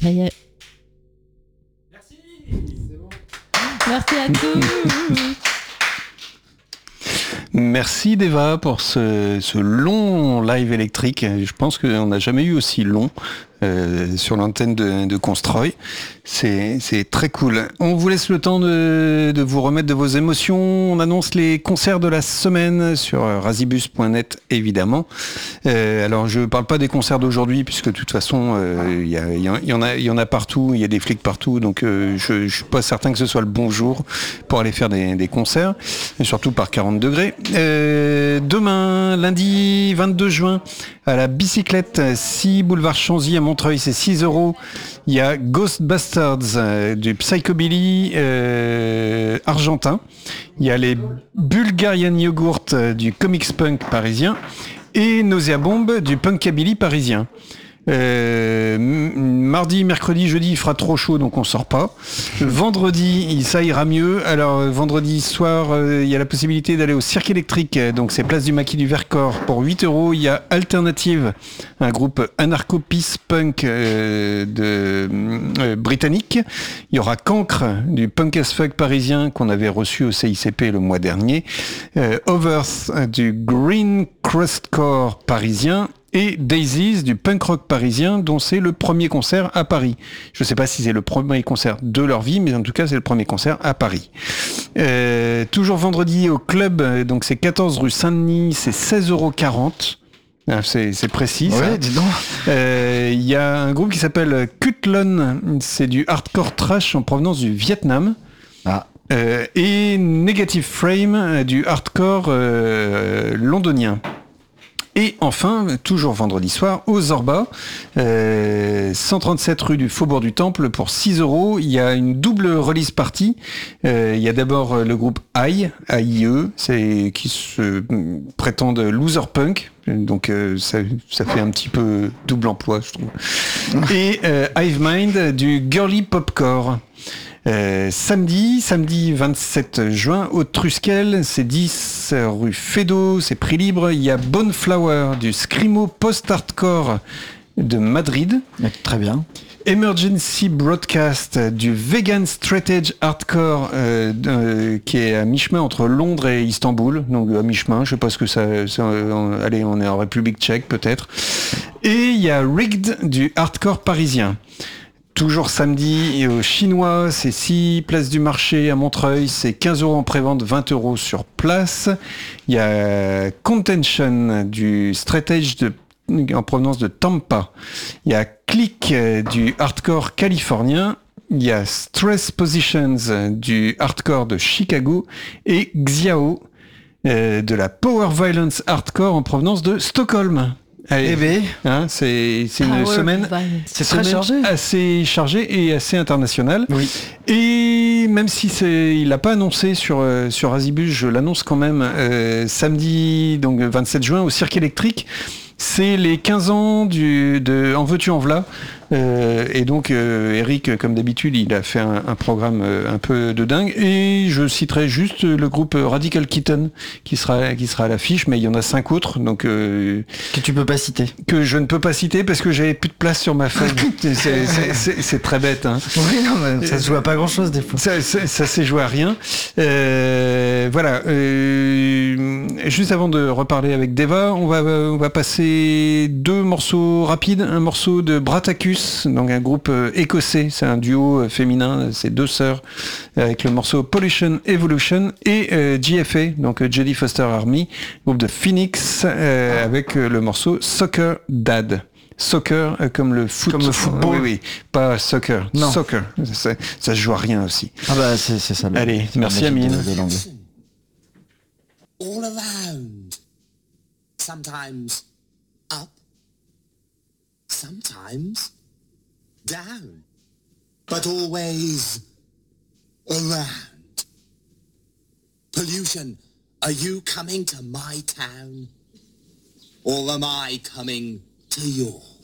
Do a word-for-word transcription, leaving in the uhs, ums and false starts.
Ça y est. Merci. C'est bon. Merci à tous. Merci Deva pour ce, ce long live électrique. Je pense qu'on n'a jamais eu aussi long euh, sur l'antenne de, de Constroy. C'est, c'est très cool. On vous laisse le temps de, de vous remettre de vos émotions. On annonce les concerts de la semaine sur razibus point net évidemment. Euh, alors je parle pas des concerts d'aujourd'hui puisque de toute façon il euh, y, y, y en a, il y en a partout. Il y a des flics partout. Donc euh, je, je suis pas certain que ce soit le bon jour pour aller faire des, des concerts, et surtout par quarante degrés. Euh, demain, lundi vingt-deux juin, à la bicyclette, six boulevard Chanzy à Montreuil, c'est six euros. Il y a Ghostbusters, euh, du psychobilly euh, argentin. Il y a les Bulgarian Yogurt euh, du comics punk parisien. Et Nausea Bomb du punkabilly parisien. Euh, mardi, mercredi, jeudi, il fera trop chaud, donc on sort pas. Vendredi, ça ira mieux. Alors vendredi soir, euh, il y a la possibilité d'aller au Cirque électrique, donc c'est place du Maquis du Vercors pour huit euros. Il y a Alternative, un groupe anarcho-peace punk euh, de euh, britannique. Il y aura Cancre du punk as fuck parisien qu'on avait reçu au C I C P le mois dernier. Euh, Overs du Green Crustcore parisien. Et Daisies du punk rock parisien, dont c'est le premier concert à Paris. Je ne sais pas si c'est le premier concert de leur vie, mais en tout cas c'est le premier concert à Paris. Euh, toujours vendredi au club, donc c'est quatorze rue Saint-Denis, c'est seize euros quarante. Ah, c'est, c'est précis. Ouais, ça. dis donc. Il euh, y a un groupe qui s'appelle Kutlon, c'est du hardcore trash en provenance du Vietnam. Ah. Euh, et Negative Frame, du hardcore euh, londonien. Et enfin, toujours vendredi soir, au Zorba, euh, cent trente-sept rue du Faubourg du Temple pour six euros. Il y a une double release party. Euh, il y a d'abord le groupe I, A I E, c'est, qui se prétendent loser punk. Donc euh, ça, ça fait un petit peu double emploi, je trouve. Et euh, Hive Mind du girly popcore. Euh, samedi, samedi vingt-sept juin, au Trusquel, c'est dix rue Fédot, c'est prix libre. Il y a Boneflower du Screamo post-hardcore de Madrid. Très bien. Emergency Broadcast du Vegan Straight Edge Hardcore euh, euh, qui est à mi-chemin entre Londres et Istanbul, donc à mi-chemin, je sais pas ce que ça, ça euh, allez, on est en République tchèque peut-être. Et il y a Rigged du hardcore parisien. Toujours samedi, et au Chinois, c'est six place du Marché à Montreuil, c'est quinze euros en prévente, vingt euros sur place. Il y a Contention du Straight Edge de, en provenance de Tampa. Il y a Click du hardcore californien. Il y a Stress Positions du hardcore de Chicago. Et Xiao euh, de la Power Violence hardcore en provenance de Stockholm. Allez, eh ben, hein, c'est, c'est une Power semaine, c'est très chargé. assez chargée et assez internationale. Oui. Et même si c'est, il l'a pas annoncé sur euh, sur Razibus, je l'annonce quand même. Euh, samedi, donc vingt-sept juin, au Cirque électrique. C'est les quinze ans du, de En veux-tu en v'là. Euh, et donc euh, Eric, comme d'habitude, il a fait un, un programme euh, un peu de dingue. Et je citerai juste le groupe Radical Kitten qui sera qui sera à l'affiche, mais il y en a cinq autres, donc euh, que tu peux pas citer. Que je ne peux pas citer parce que j'avais plus de place sur ma feuille. c'est, c'est, c'est, c'est très bête. Hein. Oui, non, mais ça se joue à pas grand chose des fois. Ça, ça, ça s'est joué à rien. Euh, voilà. Euh, juste avant de reparler avec Deva, on va on va passer deux morceaux rapides. Un morceau de Bratacus, donc un groupe écossais, c'est un duo féminin, c'est deux sœurs, avec le morceau Pollution Evolution, et euh, J F A, donc Jodie Foster Army, groupe de Phoenix, euh, avec le morceau Soccer Dad. Soccer euh, comme le foot. Comme le football. Oui, oui, pas soccer. Non. Soccer. Ça, ça se joue à rien aussi. Ah bah c'est, c'est ça. Le, Allez, c'est merci Amine. De, de l'anglais. All around. Sometimes up. Sometimes down. But always around. Pollution, are you coming to my town? Or am I coming to yours?